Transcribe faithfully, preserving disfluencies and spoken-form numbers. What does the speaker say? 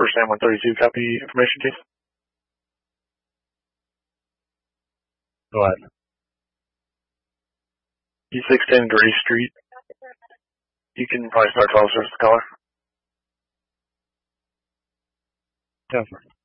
Quarter Sam one thirty-two, copy information, Chief. Go ahead. E six ten Gray Street. You can probably start call service caller. Yes, sir.